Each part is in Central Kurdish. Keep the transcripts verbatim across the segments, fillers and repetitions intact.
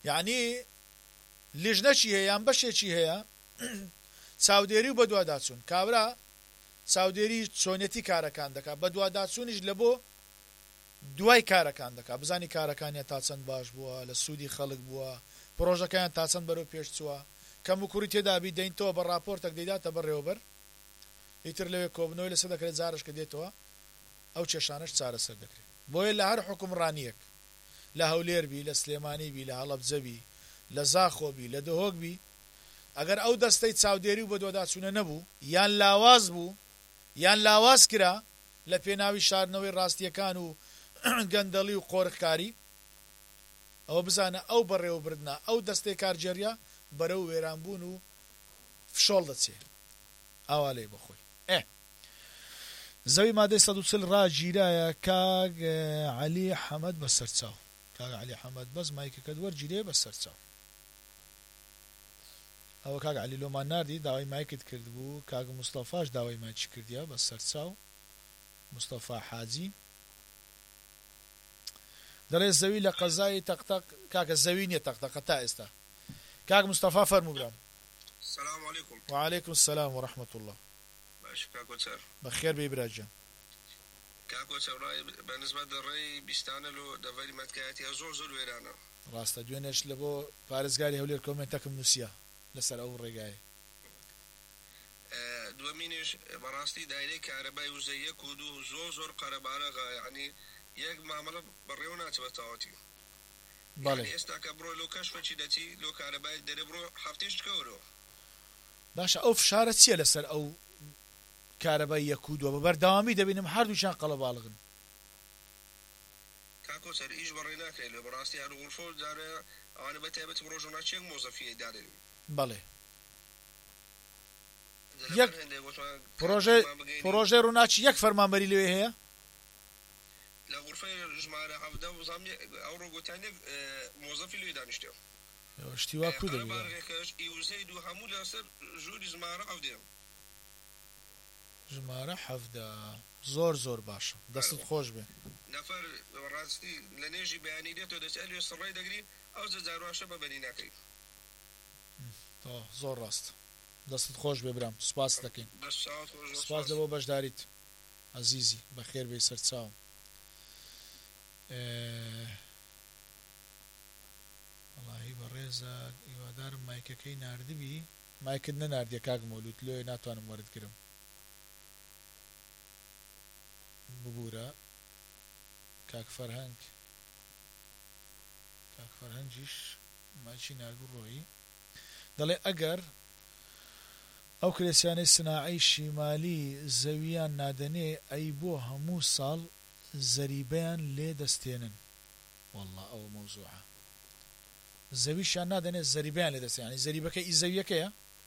یعنی لیژنەکی هەیە یان بەشێکی هەیە چاودێری و بە دوواداچوون کابرا چاودێری چۆنیەتی کارەکان دەکات بە دوواداچوونیش لە بۆ دوای کارەکان دەکات بزانی کارەکانیان تا چەند باش بووە لە سوودی خەڵک بووە پرۆژەکەیان تا چەند بەرەو پێش چووە کەم و کوڕی تێدابی دەینتەوە بە راپۆرتێک دەیداتە بەڕێوەبەر ئیتر لەوێ کۆبنەوەی لەسەر دەکرێت جارش کە دێتەوە ئەو کێشانەش چارەسەر دەکرێت بۆیە لە هەر حکومڕانیەک لە هەولێربی لە سلێمانیبی لە هەڵەبجەبی لە زاخۆبی لە دهۆکبی ئەگەر ئەو دەستەی چاودێری و بە دوواداچوونە نەبوو یان لاواز بوو یان لاواز کرا لە پێناوی شاردنەوەی ڕاستیەکان و گەندەڵی و قۆرخکاری ئەوە بزانە ئەو بەڕێوەبردنە ئەو دەستەی کارجێریە بەرەو وێرانبوون و فشۆڵ دەچێت ئاوا لێ بەخۆی ئێ زەوی مادەی سەد و چل ڕاگیرایە کاک عەلی حەمەد بەسەرچاو کاک عەلی حەمەد بەس مایکەکەت وەرگیرێ بەسەرچاو ئەوە کاک عەلی لۆمان ناردی داوای مایکت کرد بوو کاک موستەفاش داوای مایکی کردیە بەسەرچاو موستەفا حاجی دەڵێ زەوی لە قەزای تەقتەق کاکە زەوی نییە تەقتەقە تا ئێستا کاک موستەفا فەرموو برام السلام عليكم. وعليكم السلام ورحمة الله. باش كاكو تسر. بخير بإبراج. كاكو تسر راي بالنسبة للرأي بيستعنا له دفعي متكاتي زور زور ويرانا. راست دوينش لبو فارزقاري هولي الكومنتاكم نسيا لسر أول رجاي. دوامينش براستي دايري كهرباء وزيك ودو زور زور قربارة يعني يك معاملة بريونات بتاعتي. بالي. يعني استاك برو لو كشف شدتي لو كهرباء دري برو حفتيش تكورو. باش ئەو فشارە چییە لەسەر ئەو کارەبای یەکودووە بە بەردەوامی دەبینم هەردووشان قەڵەباڵغن کاکۆ سەر ئیش بەڕێ ناکرێت لە بەڕاستی هەر غولفۆ جارە ئەوانە بەتایبەت ڕۆژناچیەک مۆزەفیە دادێن بەڵێ یەک پرۆژەی ڕووناچی یەک فەرمانبەری لێ هەیە لە غولفەی ژمارە حەڤدە وزانێ ئەو ڕۆگۆتانێک مۆزەفی لێ دانیشتێ شتیوا کو دەبێت ئیوزەید و هەموو لەسەر ژووری ژمارە حەڤدێ ژمارە حەڤدە زۆر زۆر باشە دەستت خۆش بێ نەفەر ڕاستی لە نێژی بەیانی دێتەوە دەچێت لێ سڕای دەگری ئەو جەجارواشە بەبەری ناکەی زۆر ڕاست دەستت خۆش بێ برام سوپاس دەکەین سوپاس لە بۆ بەشداریت عەزیزی بەخێر بێی سەرچاوم واللهی بەڕێزە هیوادارم مایکەکەی ناردبی مایکت نەناردیە کاک مەولود لێ ناتوانم وەردگرم ببوورە کاک فەرهەنگ کاک فەرهەنگیش ماچی ناردبوو ڕۆیی دەڵێ ئەگەر ئەو کرێسیانەی سناعەی شیمالی زەویان نادەنێ ئەی بۆ هەموو ساڵ زەریبەیان لێ دەستێنن والله ئەو مەوزوعە زەویشیان نادەنێت زەریبیان لێ دەستێنن زەریبەکەی ئی زەویەکەیە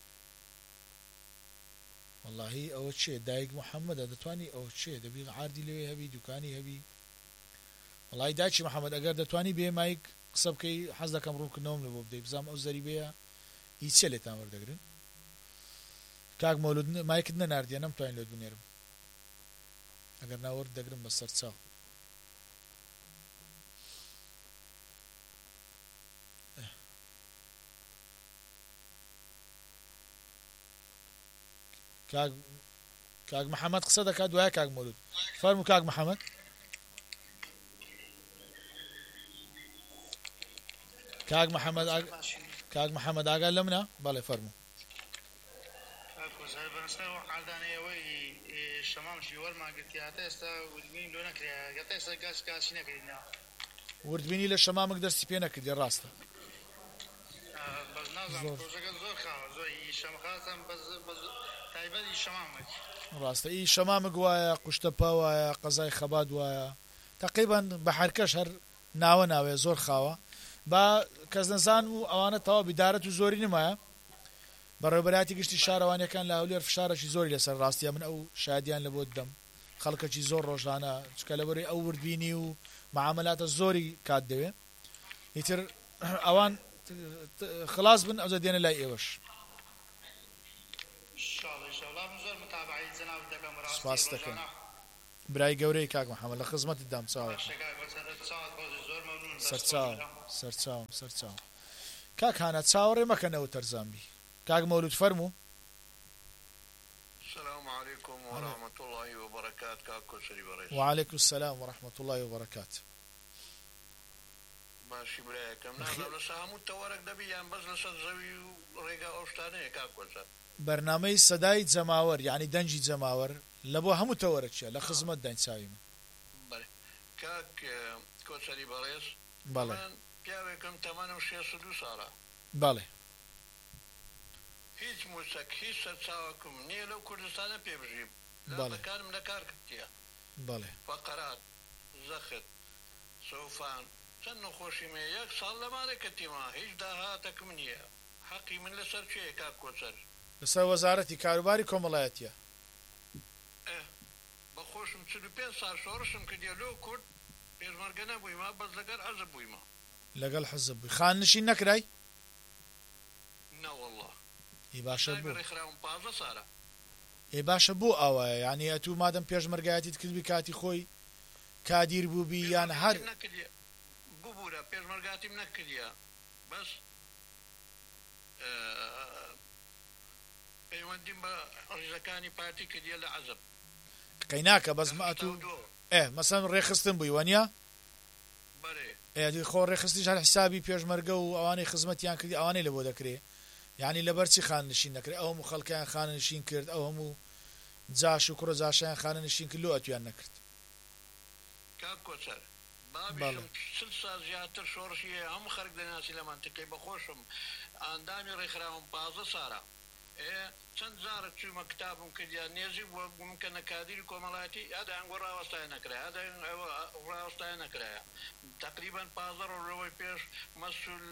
واللهی ئەوە چێ دایک محەممەدە دەتوانی ئەو چێ دەبی عاردی لەوێ هەبی دوکانی هەبی وڵی داچی محەممەد ئەگەر دەتوانی بێ مایک قسە بکەی حەز دەکەم ڕوونکردنەوەم لە بۆ بدەی بزانام ئەو زەریبەیە هی چێ لێتان وەردەگرن کاک مەولود مایکت نەناردیە نەمتوانین لێت بنێرم ئەگەر ناوەرد دەگرم بە سەر چاو کاک کاک محەممەد قسە دەکات دوایە کاک مەولود فەرموو کاک محەممەد کاک محەممەد کاک محەممەد ئاگا لە منە بەڵێ فەرموو وردبینی لە شەمامک دەستی پێ نەکردی ڕاستە ڕاستە ئی شەمامک وایە قوشتە پا وایە قەزای خەبات وایە تەقریبان بە هەرکەش هەر ناوە ناوێ زۆر خاوە با کەس نەزان و ئەوانە تەوا بیدارەت و زۆری نمایە بەڕێوەبەراتی گشتی شارەوانیەکان لە هەولێر فشارێکی زۆری لەسەر ڕاستیە من ئەو شادیان لە بۆ دەم خەڵکەکی زۆر ڕۆژانە چکە لەبەرەوەی ئەو وردبینی و معاملاتە زۆری کات دەوێ ئیتر ئەوان خلاص بن ئەوجا دێنە لای ئێوەش سپاس دەکەم برای گەورەی کاک محەممەد لە خزمەتت دام چاوە سەرچاو سەرچاوم سەرچاوم کاک هانە چاوەڕێ مەکەنەوە تەرزانبی. کاک مەولود فەرموو. السلام عليكم ورحمة الله وبركاته. كاكو سري بريس. وعليكم السلام ورحمة الله وبركاته. ماشي برايكم نازل لسامو تورك دبيان بس لسد زوي وريقا أوشتاني كاكو سر. برنامج صدای جەماوەر یعنی دەنجی جەماوەر لە بۆ هەموو تەوەرەکیە لە خزمەت داین چاویمە. بەڵێ کاک کۆچەری بەڕێز. بەڵێ پیاوێکم تەمەنم شێست و دوو ساڵە. بەڵێ هیچ موسەک هیچ سەرچاوەکم نییە لەو کوردستانە پێ بژیم. بەکارم لە کار کردیە. بەڵێ فەقەرات زەخت سەوفان چەند نەخۆشی مێ یەک ساڵ لەمانە کەتیما هیچ داهاتەکم نییە. حەقی من لەسەر چێە کاک کۆچەر؟ لەسەر وەزارەتی کاروباری کۆمەڵایەتیە. بەخۆشم چل و پێنج ساڵ شۆڕشم کردیە لەو کورد پێشمەرگە نەبوویمە بەس لەگەڵ حەزب بوویمە. لەگەڵ حەزب بووی. خاننشین نەکرای؟ نەوەڵڵا. ئی باشە بوو. ڕێکخراوم پازدە ساڵە. ئێ باشە بوو ئەوەیە یعنی ئەتوو مادەم پێشمەرگایەتیت کردبی کاتی خۆی کادیر بووبی یان هەر ببوورە پێشمەرگاتیم نەکردیە بەس پەیوەندیم بە ڕیزەکانی پارتی کردیە لە عەزب. قەی ناکە بەس ئەتوو ئێ مەسەڵەن ڕێخستن بووی وەنیا؟ بەڵێ. ئێ خۆ ڕێخستیش هەر حسابی پێشمەرگە و ئەوانەی خزمەتیان کردی ئەوانەی لە بۆ دەکرێ. یعنی لەبەرچی خاننشین نەکرێت ئەو هەموو خەڵکیان خاننشین کرد ئەو هەموو جاش و کوڕە جاشیان خاننشین کرد لۆ ئەتویان نەکرد. کاک کۆچەر بابیشم چل سال زیاتر شۆڕشی هەموو خەرک دەناسی لە منتیقەی بەخۆشم ئاندامی ڕێکخراوم پازدە ساڵە. چەند جارە چوومە کتابم کردیان نێزی بووە بوومکە نەکادیری کۆمەڵایەتی ئەدایان گۆ ڕاوەستای نەکرای ئەدایان ڕاوەستای نەکرایە تقریبان پازدە ڕۆژەوەی پێش مەسئول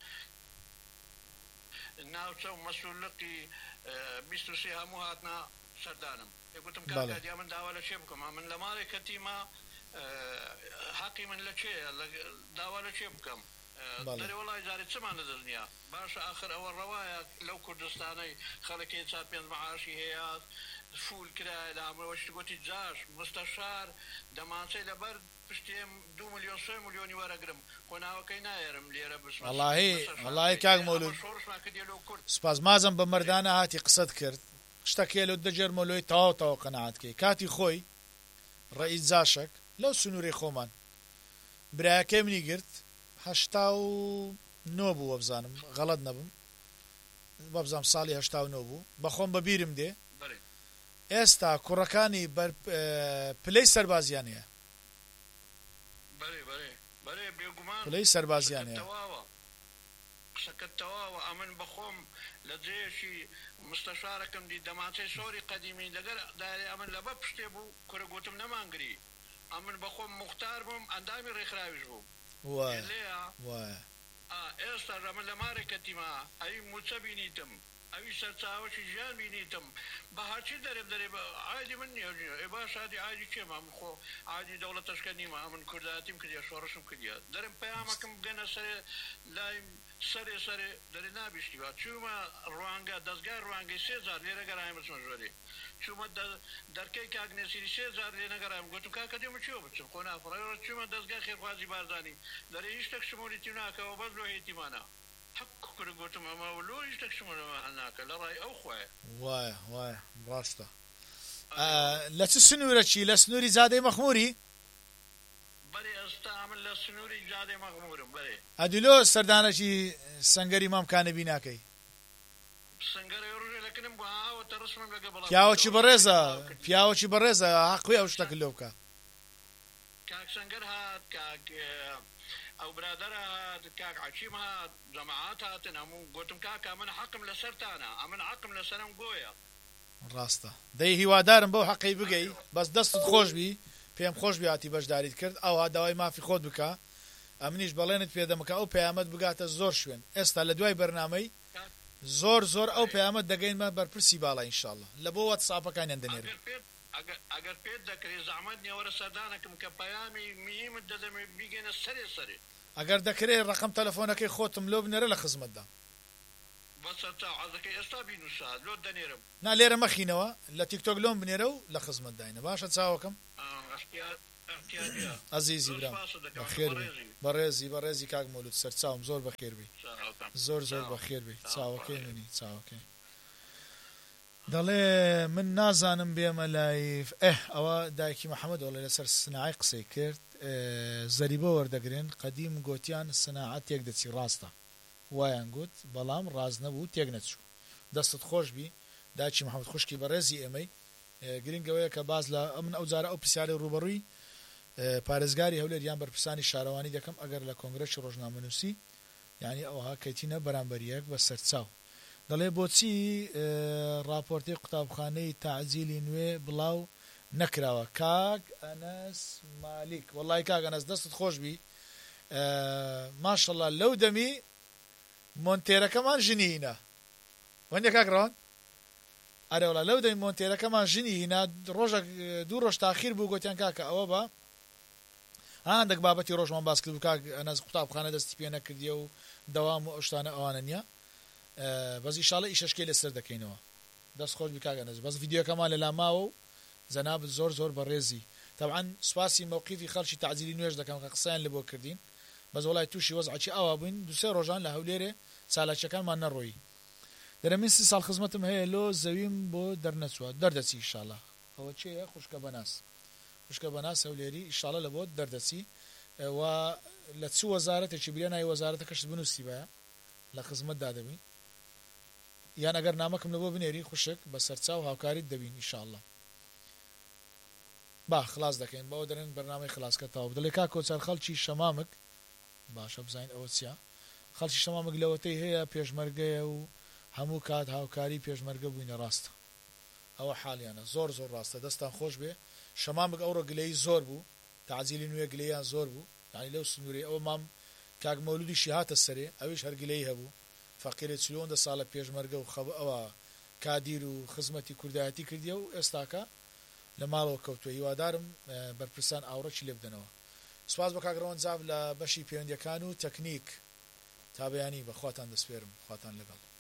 ناوچە و مەسئولەقی بیست و سێ هەموو هاتنە سەردانم. گوتم کاکادیا من داوا لە چێ بکەم من لە ماڵێک کەتیمە حەقی من لە چێ داوا لە چێ بکەم؟ دەرێ وەڵای جارێ چمان لەدەستنیە باشە ئاخر ئەوە ڕەوایە لەو کوردستانەی خەڵکی چار پێنج مەعاشی هەیە فول کرایە لامەوەشت گوتی جاش مستەشار دەمانچەی لەبەر پشتێم دو ملیۆن سێ ملیۆنی وەرەگرم خۆ ناوەکەی نایێرم لێرە بسم وەڵاهی وەڵاهی کاک مەولود سپاس مازم بە مەردانە هاتی قسەت کرد شتەکێ لەو دەجێرمە لۆی تەواو تەواو قەنەعاتکەی کاتی خۆی ڕەئیس جاشک لەو سنووری خۆمان برایەکەی منی گرت هەشتا و نۆ بوو وەبزانم غەڵەت نەبم وەبزانم ساڵی هەشتا و نۆ بوو بەخۆم بەبیرم دێ ئێستا کوڕەکانی پلەی سەربازیان هەیە پلەی سەربازیان هەیە قسەکەت تەواوە ئەمن بەخۆم لە جێشی مستەشارەکەم دی دەماچەی سۆری قەدیمی لەگەر دارێ ئەمن لەبە پشتێ بوو کورە گوتم نەمانگری ئەمن بەخۆم مختار بووم ئەندامی ڕێکخراویش بوو ئێستا ئەمن لە مارێکەتیما ئەوی موچە بینیتم ئەوی سەرچاوەشی ژیان بینیتم بە هەرچی دەرێ دەرێ عادی من نییە ێ باش عادی عادی چێمە من خۆ عادی دەوڵەتەشکە نیمە ئەمن کوردایەتیم کردیە شۆڕشم کردیە دەرم پەیامەکەم بگەنە سەرێ لای سەرێ سەرێ دەرێ نابیشتیوە چوومە ڕوانگە دەستگای ڕوانگەی سێ جار لێرە گەڕایم بچمە ژۆرێ چوومە دەرکەی کاگنێسیری سێ جار لێ نەگەڕایم گوتم کاکە دێمە چێوە بچم خۆ نافڕێوە چوومە دەستگای خێرخوازی بارزانی دەرێ هیچ شتێک شمولیتی ناکەوە بەس لۆ هێتیمانە حەق کورە گوتم ئەمە لۆ هیچ شتێک شمولەوە ناکە لە ڕای ئەو خوایە وایە وایە ڕاستە لە چ سنوورەکی لە سنووری جادەی مەخموری بەێ ئێستا من لە سنووری جادەی مەخمورم بەێ ئەدولۆ سەردانەکی سەنگەری مامکانەبی ناکەی پیاوەکی بەڕێزە پیاوەکی بەڕێزە حەقی ئەو شتەکە لێ بکە کاک سەنگەر هات کاک ئەو برادەرە هات کاک عەکیم هات جەماعات هاتن هەموو گوتم کاکە من حەقم لەسەرتانە ئەمن حەقم لەسەرم گۆیە ڕاستە دەی هیوادارم بەو حەقەی بگەی بەس دەستت خۆش بی پێم خۆش بیاتی بەشداریت کرد ئەوها داوای مافی خۆت بکە ئەمنیش بەڵێنت پێدەمەکە ئەو پەیامەت بگاتە زۆر شوێن ئێستا لە دوای بەرنامەی زۆر زۆر ئەو پەیامەت دەگەینمە بەرپرسی باڵا ئینشاءڵڵا لە بۆ واتساپەکانیان دەنێرن ئەگەر پێت دەکرێت زەحمەت نییە وەرە سەردانەکەم کە پەیامی میهمت دەدەمێ بیگەنە سەرێ سەرێ ئەگەر دەکرێت ڕقم تەلەفۆنەکەی خۆتم لۆ بنێرە لە خزمەتدا بە باسە عادەکەی ئێستا بینوسا لۆ دەنێرم نا لێرە مەخینەوە لە تیکتۆک لۆم بنێرە و لە خزمەت داینە باشە چاوەکەم عزیزی برام بەخێربی بەڕێزی بەڕێزی کاک مەولود سەرچاوم زۆر بەخێربی زۆر زۆر بەخێربی چاوەکەی منی چاوەکەی دەڵێ من نازانم بێمە لایف ئەه ئەوە دایکی محەممەد وڵێ لەسەر سناعی قسەی کرد زەریبە وەردەگرێن قەدیم گوتیان سناعەت تێک دەچی ڕاستە وایان گوت بەڵام ڕاز نەبوو تێک نەچوو دەستت خۆش بی دایکی محەممەد خوشکی بەڕێزی ئێمەی گرنگەوەیە کە باز لە من ئەو جارە ئەو پرسیارەی ڕوبەڕووی پارێزگاری هەولێریان بەرپرسانی شارەوانی دەکەم ئەگەر لە کۆنگرەشی ڕۆژنامەنووسی یعنی ئەوها کەیتینە بەرامبەریەک بە سەرچاو دەڵێ بۆچی راپۆرتی قوتابخانەی تاعجیلی نوێ بڵاو نەکراوە کاک ئەنەس مالیک وەڵای کاک ئەنەس دەستت خۆش بی ماشەڵڵا لەو دەمی مۆنتێرەکەمان ژنینە وەنیە کاک ڕەوان ئەرێ وڵا لەو دەمی مۆنتێرەکەمان ژنی هینا ڕۆژێک دوو ڕۆژ تاخیر بوو گوتیان کاکە ئەوە بە هەندێک بابەتی ڕۆژمان باس کرد و کاک ئەنەس قوتابخانە دەستی پێ نەکردیە و دەوام و ئەو شتانە ئەوانە نییە بەس ئیشاڵە ئیشەشکێ لەسەر دەکەینەوە دەست خۆش بی کاک ئەنەس بەس ڤیدیۆکەمان لە لاماوە و جەنابەت زۆر زۆر بەڕێزی طبعا سوپاسی موقیفی خەڵکی تاعجیلی نوێژ دەکەم کە قسەیان لە بۆ کردین بەس وڵای تووشی وەزعی ئاوا بووین دوسێ ڕۆژان لە هەولێرێ چالاکیەکانمان نەڕۆیی دەرە من سی ساڵ خزمەتم هەیە لۆ زەویم بۆ دەرنەچووە دەردەچی ئیشاڵە ئەوە چێە خوشکە بەناس خوشکە بەناس هەولێری ئیشاڵە لە بۆ دەردەچی و لە چ وەزارەتێکی بریانای وەزارەتەکەشت بنووسی بە لە خزمەت دادەبین یان ئەگەر نامەکەم لە بۆ بنێری خوشک بە سەرچاو هاوکاریت دەبین ئیشاڵە با خلاص دەکەین بەەوە دەرێن بەرنامەی خلاصکە تاو دەڵێ کا کۆچەر خەڵکی شەمامک باشە بزانین ئەوە چیە خەڵکی شەمامک لەوەتەی هەیە پێشمەرگەیە و هەموو کات هاوکاری پێشمەرگە بووینە ڕاستە ئەوە حالیانە زۆر زۆر ڕاستە دەستان خۆش بێ شەمامک ئەوڕۆ گلەی زۆر بوو تاعجیلی نوێ گلەیان زۆر بوو یعنی لەو سنووری ئەوە مام کاک مەولودیشی هاتە سەرێ ئەویش هەر گلەی هەبوو فەقیرێت چلۆندە ساڵە پێشمەرگە و خەب ئەوە کادیر و خزمەتی کوردایەتی کردیە و ئێستاکە لە ماڵەوە کەوتووە هیوادارم بەرپرسان ئاوڕەکی لێ بدەنەوە سوپاس بە کاک ڕەوەن جاو لە بەشی پەیوەندیەکان و تەکنیک تا بەیانی بە خواتان دەسپێرم خواتان لەگەڵ